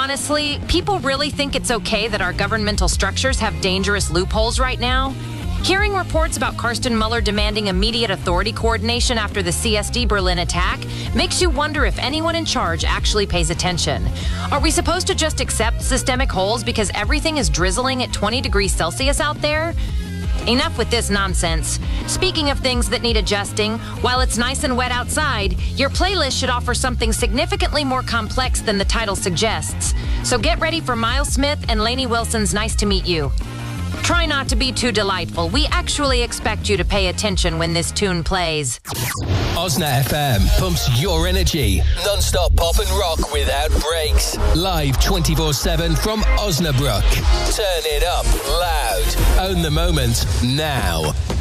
honestly, people really think it's okay that our governmental structures have dangerous loopholes right now? Hearing reports about Karsten Mueller demanding immediate authority coordination after the CSD Berlin attack makes you wonder if anyone in charge actually pays attention. Are we supposed to just accept systemic holes because everything is drizzling at 20 degrees Celsius out there? Enough with this nonsense. Speaking of things that need adjusting, while it's nice and wet outside, your playlist should offer something significantly more complex than the title suggests. So get ready for Miles Smith and Lainey Wilson's Nice to Meet You. Try not to be too delightful. We actually expect you to pay attention when this tune plays. Osna FM pumps your energy. Non-stop pop and rock without breaks. Live 24/7 from Osnabrück. Turn it up loud. Own the moment now.